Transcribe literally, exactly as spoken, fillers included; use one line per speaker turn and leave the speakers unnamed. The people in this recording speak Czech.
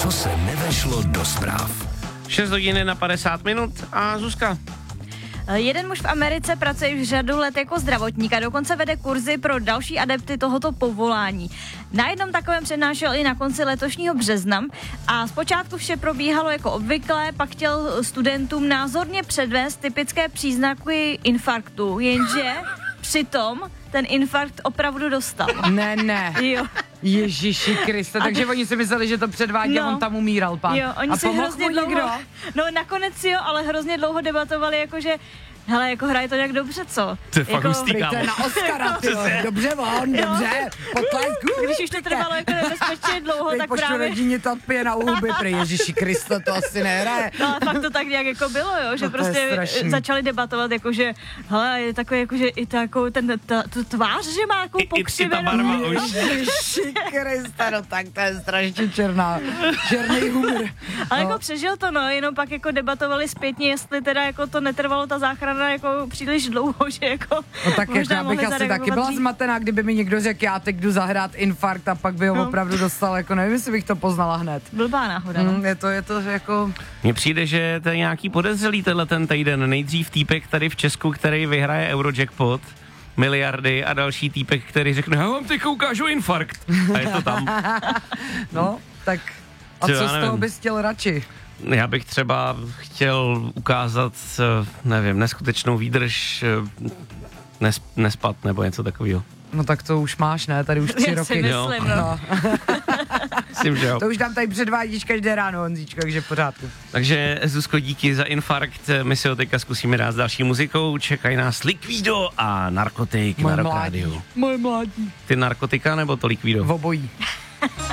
Co se nevešlo do zpráv.
šest hodin na padesát minut a Zuzka.
Jeden muž v Americe pracuje už řadu let jako zdravotník a dokonce vede kurzy pro další adepty tohoto povolání. Na jednom takovém přednášel i na konci letošního března a zpočátku vše probíhalo jako obvykle, pak chtěl studentům názorně předvést typické příznaky infarktu, jenže přitom ten infarkt opravdu dostal.
Ne, ne.
Jo.
Ježiši Kriste, takže oni si mysleli, že to předvádí
No.
a on tam umíral, pán.
Jo, oni
a
si
pomohl
hrozně
mu
dlouho,
někdo?
no nakonec jo, ale hrozně dlouho debatovali, jakože hele, jako hraje to nějak dobře, co?
To je fakt
jako,
hustý,
Prý to je na Oscara, ty vole. Dobře von,
Jo.
dobře. Potlesku.
Když už to trvalo jako nebezpečně dlouho,
Teď
tak
pošlu
právě...
rodině to pije na úhuby, prý Ježiši Kriste, to asi nehraje.
No ale fakt to tak nějak jako bylo, jo, že
No to je
prostě
strašný.
začali debatovat, jakože, hele, je takový, jakože i ta, jako ten, ta, tu tvář, že má jako
I- i- i ta
pokřivenou.
barva už.
Ježiši Kriste, no tak to je strašně černá, černý humor.
Ale
No.
jako přežil to, no, jenom pak jako debatovali zpětně, jestli teda jako to netrvalo ta záchrana jako příliš dlouho, že jako
No tak jako
možná
já bych
mohli
asi taky
zareagovat
byla
dřív.
zmatená, kdyby mi někdo řekl, já teď jdu zahrát infarkt a pak by ho
No.
opravdu dostal, jako nevím, jestli bych to poznala hned.
Blbá náhoda, no.
Mm, je to, je to jako,
Mně přijde, že to je nějaký podezřelý tenhle ten týden. Nejdřív týpek tady v Česku, který vyhraje Eurojackpot, miliardy a další týpek, který řekne, já vám teď ukážu infarkt. A je to tam.
no, tak a
Co,
co
já
z toho
nevím.
bys chtěl radši?
Já bych třeba chtěl ukázat, eh, nevím, neskutečnou výdrž, eh, nes, nespat nebo něco takového.
No tak to už máš, ne? Tady už tři
Já si
roky.
myslím, no.
No.
Myslím, že jo.
To už tam tady předvádíš každé ráno, Honzíčko, takže v pořádku.
Takže Zuzko, díky za infarkt. My si ho teďka zkusíme dát s další muzikou. Čekají nás Liquido a Narkotik na Rock
mládí.
Rádiu.
Moje mládí.
Ty narkotika nebo to Liquido?
V obojí.